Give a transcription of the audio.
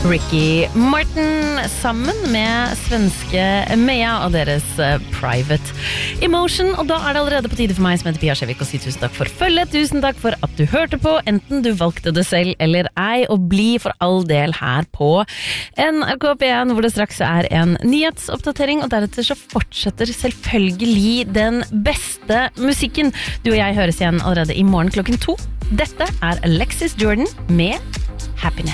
Ricky Martin sammen med svenske Mea og deres Private Emotion. Og da det allerede på tide for meg som heter Pia Skjevik å si tusen takk for følget. Tusen takk for at du hørte på, enten du valgte det selv eller ei, og bli for all del her på NRK P1, hvor det straks en nyhetsoppdatering, og deretter så fortsetter selvfølgelig den beste musikken. Du og jeg høres igjen allerede i morgen klokken 2. Dette Alexis Jordan med Happiness.